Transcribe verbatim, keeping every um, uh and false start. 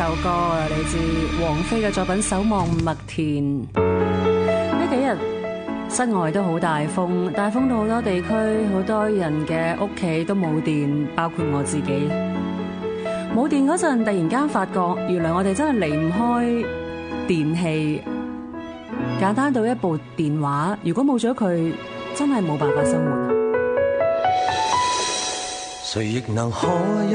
首歌啊，嚟自王菲嘅作品《守望麥田》。呢幾日室外都好大風，大風到好多地區，好多人嘅屋企都冇電，包括我自己。冇電嗰陣，突然間發覺，原來我哋真係離唔開電器。簡單到一部電話，如果冇咗佢，真係冇辦法生活。 誰亦能可